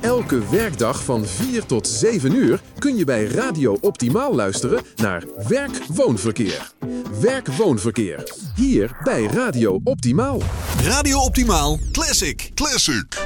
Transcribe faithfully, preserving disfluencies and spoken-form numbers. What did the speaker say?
Elke werkdag van vier tot zeven uur kun je bij Radio Optimaal luisteren naar Werk-Woonverkeer. Werk-Woonverkeer. Hier bij Radio Optimaal. Radio Optimaal Classic. Classic.